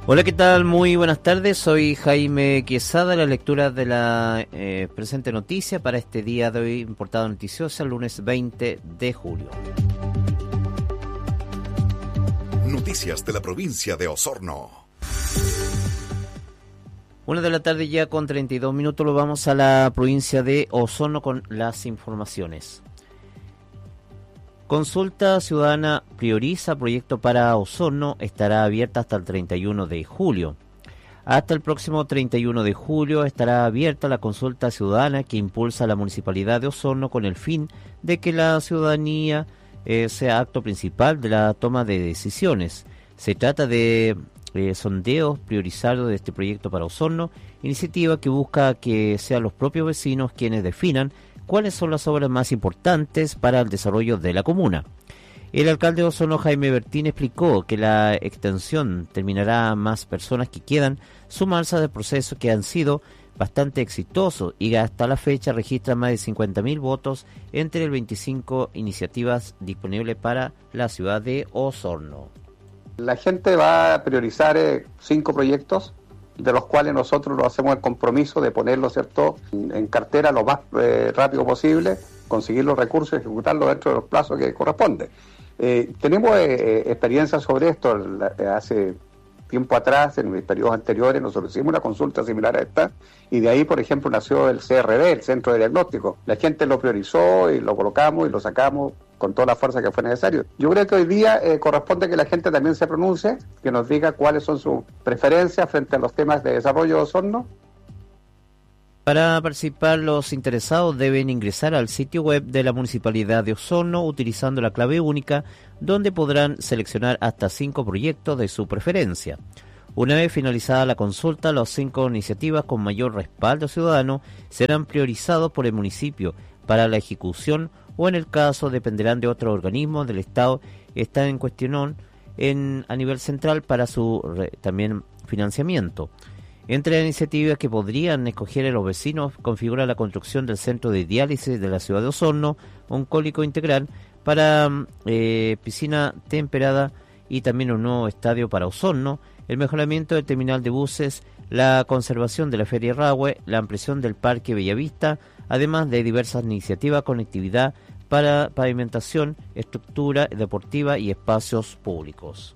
Hola, ¿qué tal? Muy buenas tardes. Soy Jaime Quesada, la lectura de la presente noticia para este día de hoy, Portada Noticiosa, lunes 20 de julio. Noticias de la provincia de Osorno. 1 de la tarde ya con 32 minutos, lo vamos a la provincia de Osorno con las informaciones. Consulta ciudadana prioriza proyecto para Osorno, estará abierta hasta el 31 de julio. Hasta el próximo 31 de julio estará abierta la consulta ciudadana que impulsa la Municipalidad de Osorno con el fin de que la ciudadanía sea acto principal de la toma de decisiones. Se trata de sondeos priorizados de este proyecto para Osorno, iniciativa que busca que sean los propios vecinos quienes definan cuáles son las obras más importantes para el desarrollo de la comuna. El alcalde de Osorno, Jaime Bertín, explicó que la extensión terminará más personas que quieran sumarse al proceso que han sido bastante exitosos y hasta la fecha registran más de 50.000 votos entre las 25 iniciativas disponibles para la ciudad de Osorno. La gente va a priorizar 5 proyectos, de los cuales nosotros nos hacemos el compromiso de ponerlo, ¿cierto?, en cartera lo más rápido posible, conseguir los recursos y ejecutarlo dentro de los plazos que corresponde. Tenemos experiencia sobre esto. Hace tiempo atrás, en mis periodos anteriores, nosotros hicimos una consulta similar a esta, y de ahí, por ejemplo, nació el CRD, el Centro de Diagnóstico. La gente lo priorizó y lo colocamos y lo sacamos con toda la fuerza que fue necesario. Yo creo que hoy día corresponde que la gente también se pronuncie, que nos diga cuáles son sus preferencias frente a los temas de desarrollo de Osorno. Para participar, los interesados deben ingresar al sitio web de la Municipalidad de Osorno utilizando la clave única, donde podrán seleccionar hasta 5 proyectos de su preferencia. Una vez finalizada la consulta, las 5 iniciativas con mayor respaldo ciudadano serán priorizados por el municipio para la ejecución, o en el caso dependerán de otros organismos del Estado que están en cuestión a nivel central para su también financiamiento. Entre las iniciativas que podrían escoger los vecinos configura la construcción del centro de diálisis de la ciudad de Osorno, oncólico integral para piscina temperada y también un nuevo estadio para Osorno, el mejoramiento del terminal de buses, la conservación de la Feria Rahue, la ampliación del Parque Bellavista, además de diversas iniciativas, conectividad para pavimentación, estructura deportiva y espacios públicos.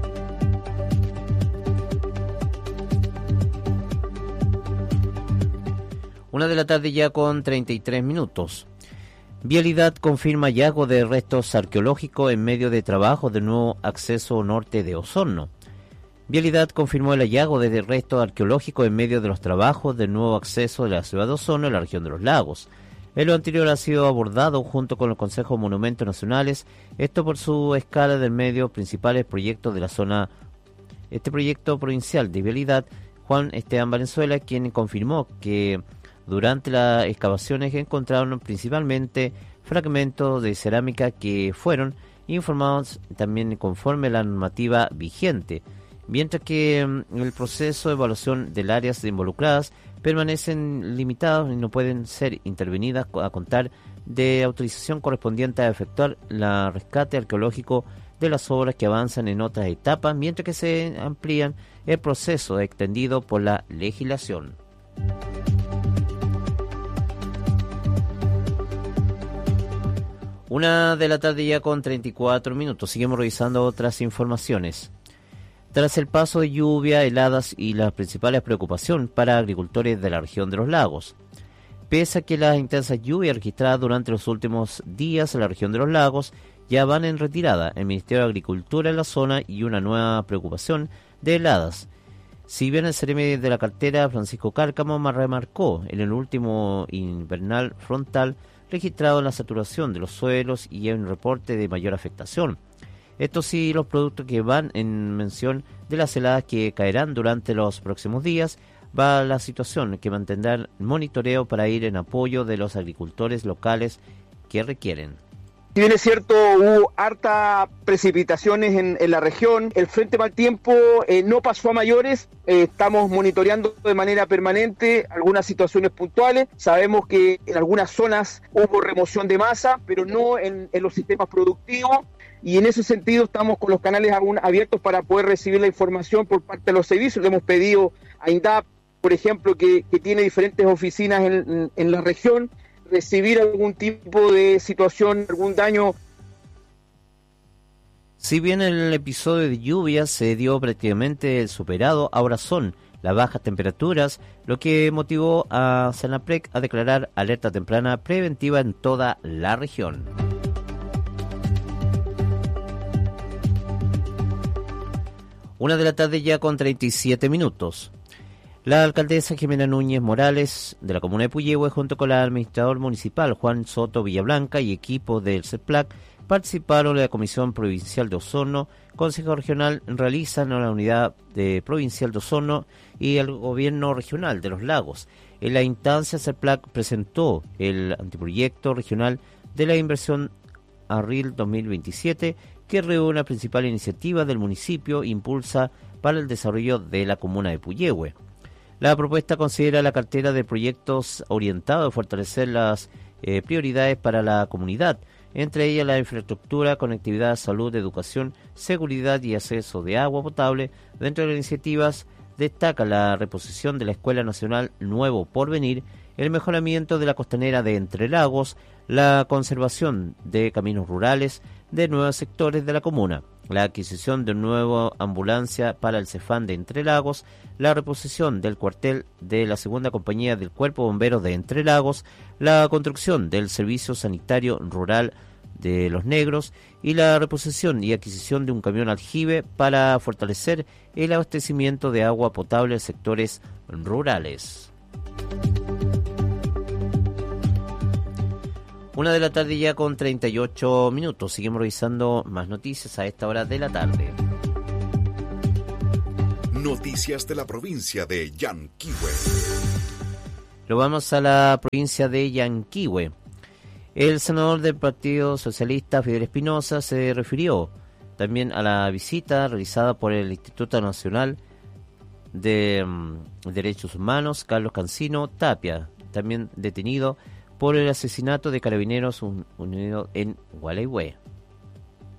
Una de la tarde ya con 33 minutos. Vialidad confirma hallazgo de restos arqueológicos en medio de trabajo del nuevo acceso norte de Osorno. Vialidad confirmó el hallazgo de restos arqueológicos en medio de los trabajos del nuevo acceso de la ciudad de Osorno a la región de los lagos. En lo anterior ha sido abordado junto con el Consejo de Monumentos Nacionales, esto por su escala del medio principales proyectos de la zona. Este proyecto provincial de vialidad, Juan Esteban Valenzuela, quien confirmó que durante las excavaciones encontraron principalmente fragmentos de cerámica que fueron informados también conforme a la normativa vigente, mientras que el proceso de evaluación del áreas involucradas permanecen limitados y no pueden ser intervenidas a contar de autorización correspondiente a efectuar el rescate arqueológico de las obras que avanzan en otras etapas, mientras que se amplían el proceso extendido por la legislación. Una de la tarde ya con 34 minutos. Seguimos revisando otras informaciones. Tras el paso de lluvia, heladas y las principales preocupaciones para agricultores de la región de los lagos. Pese a que las intensas lluvias registradas durante los últimos días en la región de los lagos ya van en retirada, el Ministerio de Agricultura en la zona y una nueva preocupación de heladas. Si bien el seremi de la cartera, Francisco Cárcamo, remarcó en el último invernal frontal registrado la saturación de los suelos y un reporte de mayor afectación. Esto sí, los productos que van en mención de las heladas que caerán durante los próximos días, va la situación que mantendrá monitoreo para ir en apoyo de los agricultores locales que requieren. Si bien es cierto, hubo harta precipitaciones en la región, el frente mal tiempo no pasó a mayores, estamos monitoreando de manera permanente algunas situaciones puntuales, sabemos que en algunas zonas hubo remoción de masa, pero no en los sistemas productivos. y en ese sentido estamos con los canales abiertos para poder recibir la información por parte de los servicios. Le hemos pedido a INDAP, por ejemplo, que tiene diferentes oficinas en la región, recibir algún tipo de situación, algún daño. Si bien el episodio de lluvia se dio prácticamente superado, ahora son las bajas temperaturas lo que motivó a Senaprec a declarar alerta temprana preventiva en toda la región. Una de la tarde ya con 37 minutos. La alcaldesa Jimena Núñez Morales de la comuna de Puyehue, junto con el administrador municipal Juan Soto Villablanca y equipo del CEPLAC, participaron en la Comisión Provincial de Osorno, Consejo Regional realizan en la Unidad Provincial de Osorno y el Gobierno Regional de los Lagos. En la instancia, CEPLAC presentó el anteproyecto regional de la inversión ARRIL 2027, que reúne la principal iniciativa del municipio e impulsa para el desarrollo de la comuna de Puyehue. La propuesta considera la cartera de proyectos orientados a fortalecer las prioridades para la comunidad, entre ellas la infraestructura, conectividad, salud, educación, seguridad y acceso de agua potable. Dentro de las iniciativas destaca la reposición de la Escuela Nacional Nuevo Porvenir, el mejoramiento de la costanera de Entre Lagos, la conservación de caminos rurales de nuevos sectores de la comuna, la adquisición de una nueva ambulancia para el Cefam de Entre Lagos, la reposición del cuartel de la segunda compañía del Cuerpo Bombero de Entre Lagos, la construcción del servicio sanitario rural de Los Negros y la reposición y adquisición de un camión aljibe para fortalecer el abastecimiento de agua potable en sectores rurales. Una de la tarde ya con 38 minutos. Seguimos revisando más noticias a esta hora de la tarde. Noticias de la provincia de Yanquihue. Lo vamos a la provincia de Yanquihue. El senador del Partido Socialista, Fidel Espinosa, se refirió también a la visita realizada por el Instituto Nacional de Derechos Humanos, Carlos Cancino Tapia, también detenido por el asesinato de Carabineros Unidos en Gualeguay.